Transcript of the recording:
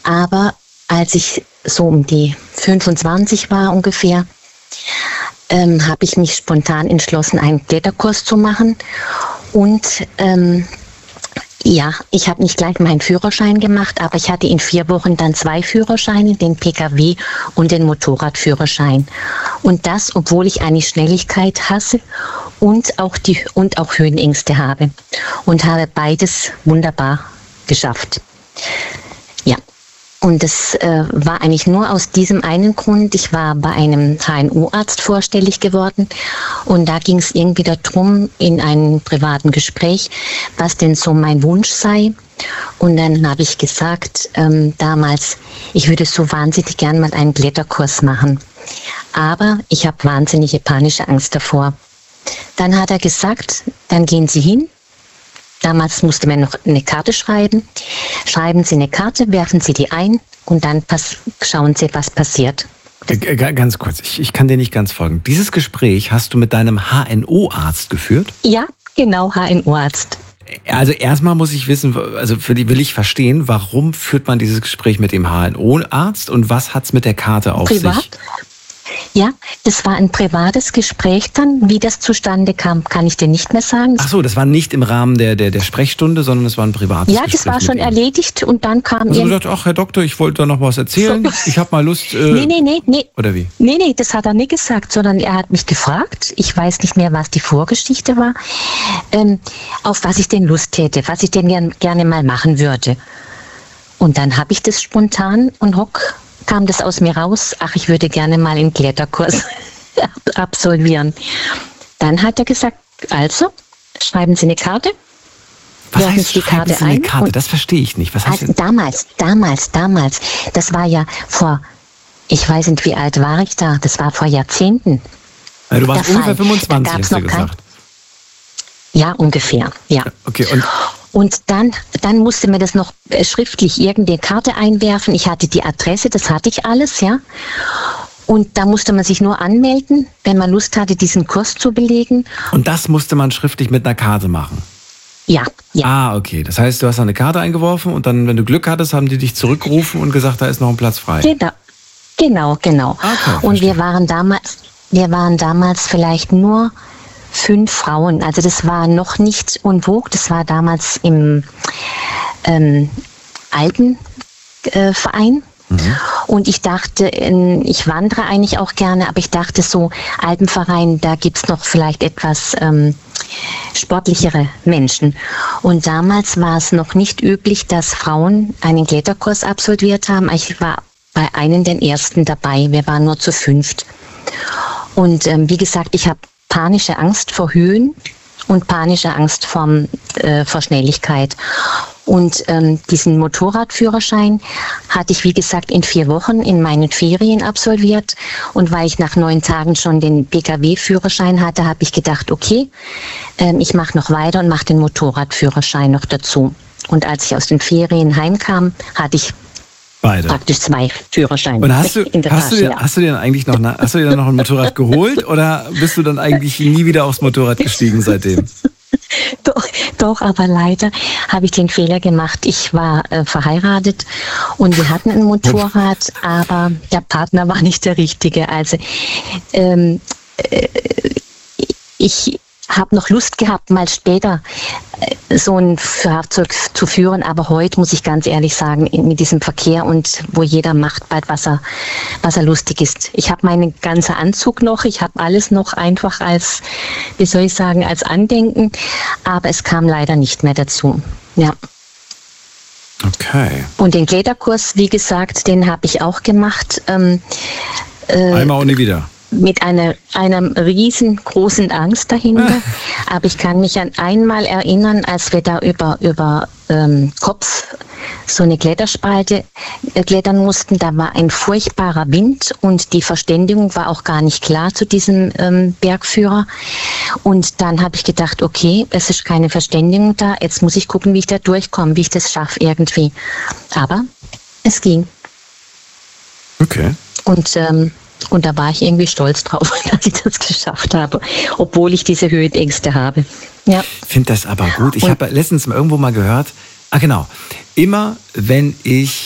Aber als ich so um die 25 war ungefähr, habe ich mich spontan entschlossen, einen Kletterkurs zu machen. Und ich habe nicht gleich meinen Führerschein gemacht, aber ich hatte in 4 Wochen dann 2 Führerscheine, den Pkw und den Motorradführerschein. Und das, obwohl ich eigentlich Schnelligkeit hasse und auch Höhenängste habe. Und habe beides wunderbar geschafft. Ja. Und das war eigentlich nur aus diesem einen Grund. Ich war bei einem HNO-Arzt vorstellig geworden und da ging es irgendwie darum, in einem privaten Gespräch, was denn so mein Wunsch sei. Und dann habe ich gesagt, damals, ich würde so wahnsinnig gern mal einen Kletterkurs machen. Aber ich habe wahnsinnige panische Angst davor. Dann hat er gesagt, dann gehen Sie hin. Damals musste man noch eine Karte schreiben. Schreiben Sie eine Karte, werfen Sie die ein und dann schauen Sie, was passiert. Ganz kurz, ich kann dir nicht ganz folgen. Dieses Gespräch hast du mit deinem HNO-Arzt geführt? Ja, genau, HNO-Arzt. Also erstmal muss ich wissen, will ich verstehen, warum führt man dieses Gespräch mit dem HNO-Arzt und was hat's mit der Karte auf sich? Privat? Ja, das war ein privates Gespräch dann. Wie das zustande kam, kann ich dir nicht mehr sagen. Ach so, das war nicht im Rahmen der Sprechstunde, sondern es war ein privates Gespräch. Ja, das war schon erledigt und dann kam... Also du gesagt, ach Herr Doktor, ich wollte da noch was erzählen. So. Ich habe mal Lust... Nee. Oder wie? Nee, das hat er nicht gesagt, sondern er hat mich gefragt. Ich weiß nicht mehr, was die Vorgeschichte war. Auf was ich denn Lust hätte, was ich denn gerne mal machen würde. Und dann habe ich das spontan und kam das aus mir raus, ach, ich würde gerne mal einen Kletterkurs absolvieren. Dann hat er gesagt, also, schreiben Sie eine Karte. Was heißt, schreiben Sie eine Karte? Das verstehe ich nicht. Was heißt also damals. Das war ja ich weiß nicht, wie alt war ich da, das war vor Jahrzehnten. Ja, du warst ungefähr 25, hast du gesagt. Ja, ungefähr, ja. Okay, und dann musste mir das noch schriftlich irgendeine Karte einwerfen. Ich hatte die Adresse, das hatte ich alles, ja. Und da musste man sich nur anmelden, wenn man Lust hatte, diesen Kurs zu belegen. Und das musste man schriftlich mit einer Karte machen? Ja. Ah, okay. Das heißt, du hast eine Karte eingeworfen und dann, wenn du Glück hattest, haben die dich zurückgerufen und gesagt, da ist noch ein Platz frei. Genau. Okay, und wir waren damals vielleicht nur 5 Frauen. Also das war noch nicht en vogue. Das war damals im Alpenverein. Und ich dachte, ich wandere eigentlich auch gerne, aber ich dachte so, Alpenverein, da gibt's noch vielleicht etwas sportlichere Menschen. Und damals war es noch nicht üblich, dass Frauen einen Kletterkurs absolviert haben. Ich war bei einem der ersten dabei. Wir waren nur zu 5. Und wie gesagt, ich habe panische Angst vor Höhen und panische Angst vor Schnelligkeit. Und diesen Motorradführerschein hatte ich, wie gesagt, in 4 Wochen in meinen Ferien absolviert. Und weil ich nach 9 Tagen schon den Pkw-Führerschein hatte, habe ich gedacht, okay, ich mache noch weiter und mache den Motorradführerschein noch dazu. Und als ich aus den Ferien heimkam, hatte ich beide. Praktisch 2 Führerscheine. Und hast du dir dann eigentlich noch ein Motorrad geholt oder bist du dann eigentlich nie wieder aufs Motorrad gestiegen seitdem? Doch, aber leider habe ich den Fehler gemacht. Ich war verheiratet und wir hatten ein Motorrad, aber der Partner war nicht der Richtige. Also ich habe noch Lust gehabt, mal später so ein Fahrzeug zu führen, aber heute muss ich ganz ehrlich sagen, mit diesem Verkehr und wo jeder macht bald, was er lustig ist. Ich habe meinen ganzen Anzug noch, ich habe alles noch einfach als Andenken, aber es kam leider nicht mehr dazu. Ja. Okay. Und den Kletterkurs, wie gesagt, den habe ich auch gemacht. Einmal und nie wieder. Mit einer riesengroßen Angst dahinter. Aber ich kann mich an einmal erinnern, als wir da über Kopf so eine Kletterspalte klettern mussten. Da war ein furchtbarer Wind und die Verständigung war auch gar nicht klar zu diesem Bergführer. Und dann habe ich gedacht, okay, es ist keine Verständigung da. Jetzt muss ich gucken, wie ich da durchkomme, wie ich das schaffe irgendwie. Aber es ging. Okay. Und da war ich irgendwie stolz drauf, dass ich das geschafft habe, obwohl ich diese Höhenängste habe. Ja. Ich finde das aber gut. Ich habe letztens irgendwo mal gehört, genau, immer wenn ich